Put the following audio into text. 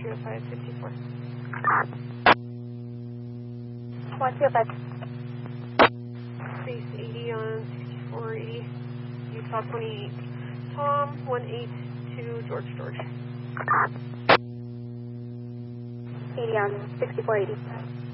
305 54. 105. Space 80 on 6480. Utah 28. Tom 182 George. 80 on 6480.